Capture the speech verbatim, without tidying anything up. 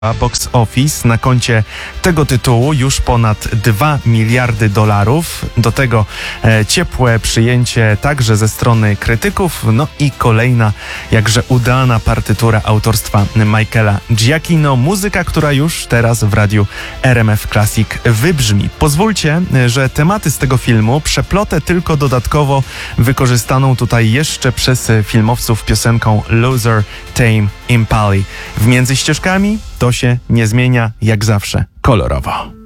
Box Office. Na koncie tego tytułu już ponad dwa miliardy dolarów. Do tego e, ciepłe przyjęcie także ze strony krytyków. No i kolejna jakże udana partytura autorstwa Michaela Giacchino. Muzyka, która już teraz w radiu R M F Classic wybrzmi. Pozwólcie, że tematy z tego filmu przeplotę tylko dodatkowo wykorzystaną tutaj jeszcze przez filmowców piosenką Loser Tame Impali. W między ścieżkami to się nie zmienia, jak zawsze, kolorowo.